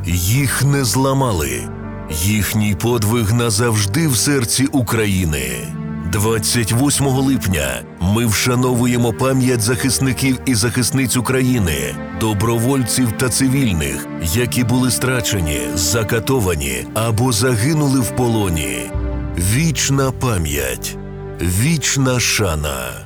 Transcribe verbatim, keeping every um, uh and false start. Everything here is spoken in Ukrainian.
Їх не зламали. Їхній подвиг назавжди в серці України. двадцять восьмого липня ми вшановуємо пам'ять захисників і захисниць України, добровольців та цивільних, які були страчені, закатовані або загинули в полоні. Вічна пам'ять, вічна шана.